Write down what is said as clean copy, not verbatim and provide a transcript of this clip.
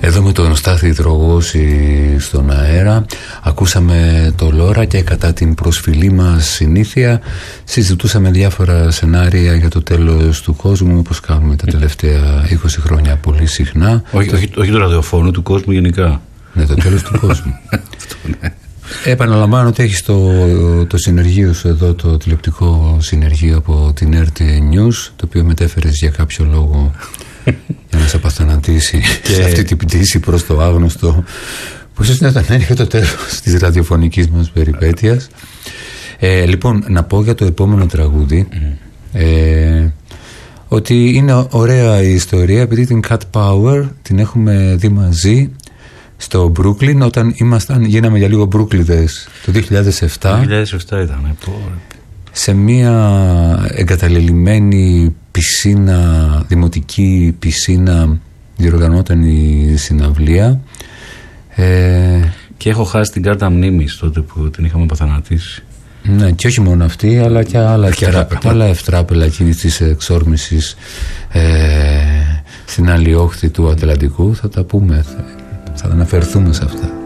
Εδώ με τον Στάθη Υδρογόση στον αέρα ακούσαμε το Λόρα και κατά την προσφυλή μας συνήθεια συζητούσαμε διάφορα σενάρια για το τέλος του κόσμου, όπως κάνουμε τα τελευταία 20 χρόνια πολύ συχνά. Όχι του ραδιοφώνου, του κόσμου γενικά. Ναι, το τέλος του κόσμου. Επαναλαμβάνω ότι έχεις το συνεργείο σου εδώ, το τηλεοπτικό συνεργείο από την RT News, το οποίο μετέφερες για κάποιο λόγο για να σε απαθανατήσει σε αυτή την πτήση προς το άγνωστο, που ίσως είναι όταν έρχεται το τέλος της ραδιοφωνικής μας περιπέτειας. Λοιπόν, να πω για το επόμενο τραγούδι ότι είναι ωραία η ιστορία, επειδή την Cat Power την έχουμε δει μαζί στο Brooklyn όταν γίναμε για λίγο Μπρούκλιδες το 2007. 2007 ήταν. Σε μια εγκαταλελειμμένη πισίνα, δημοτική πισίνα, διοργανώταν η συναυλία. Και έχω χάσει την κάρτα μνήμης τότε που την είχαμε παθανατήσει. Ναι, και όχι μόνο αυτή, αλλά και άλλα ευτράπελα εκείνης της εξόρμησης στην άλλη όχθη του Ατλαντικού. Θα τα πούμε, θα αναφερθούμε σε αυτά.